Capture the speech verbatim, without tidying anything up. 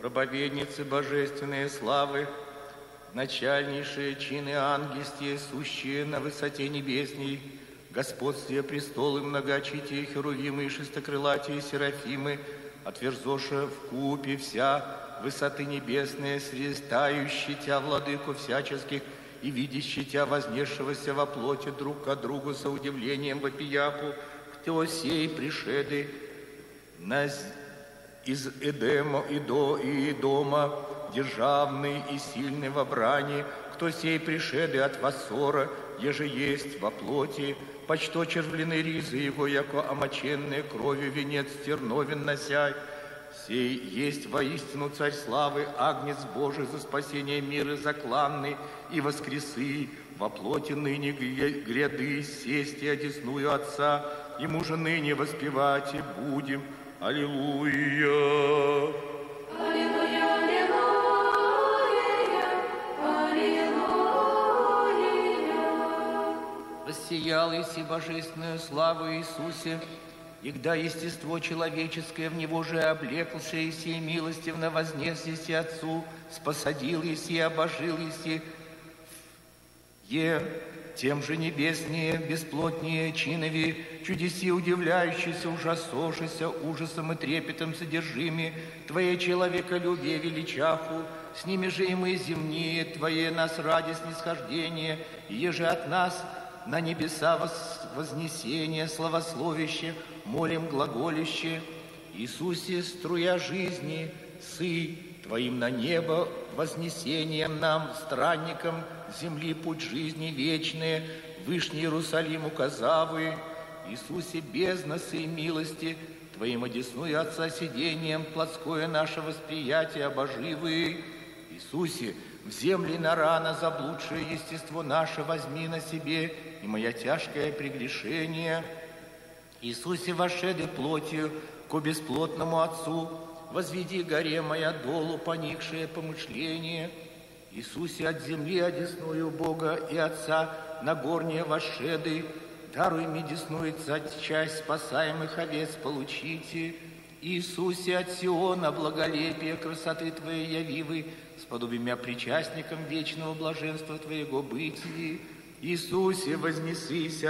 проповедницы божественной славы, начальнейшие чины ангельские, сущие на высоте небесней, господствие престолы многочитие херувимы и шестокрылатие серафимы, отверзоша в купе вся высоты небесные, срестающие Тя, владыку всяческих, и видящий Тя, вознесшегося во плоти друг к другу со удивлением вопияку, кто сей пришеды на, из Эдема и до и дома, державный и сильный во брани, кто сей пришеды от Вассора, еже есть во плоти, почто червлены ризы его, яко омоченные кровью венец терновен носяй. Сей есть воистину Царь славы, Агнец Божий за спасение мира закланный, и воскресы во плоти ныне гряды сесть и одесную Отца, ему же ныне воспевать и будем. Аллилуйя! Аллилуйя, аллилуйя, аллилуйя. Воссиял иси божественную славу Иисусе, и когда естество человеческое в него же облеклся, и сей милостивно вознес еси Отцу, спосадил еси, обожил еси, е тем же небеснее, бесплотнее чинови, чудеси удивляющиеся, ужасошися, ужасом и трепетом содержими, Твое человеколюбие величаху, с ними же и мы земные, Твое нас ради снисхождения, еже от нас на небеса вознесение, славословище, молим глаголище. Иисусе, струя жизни, сы Твоим на небо вознесением нам, странникам земли, путь жизни вечные, Вышний Иерусалим указавы. Иисусе, бездна сей милости, Твоим одесную Отца сидением, плотское наше восприятие обоживы. Иисусе, в земли на рано заблудшее естество наше возьми на себе, и моя тяжкое прегрешение. Иисусе, вошеды плотью ко бесплотному Отцу, возведи горе моя долу поникшее помышление. Иисусе, от земли одесную Бога и Отца на горние вошеды, даруй мне десную часть спасаемых овец получите. Иисусе, от Сиона благолепия красоты Твоей явивы, сподоби мя причастником вечного блаженства Твоего бытия. Иисусе, вознесися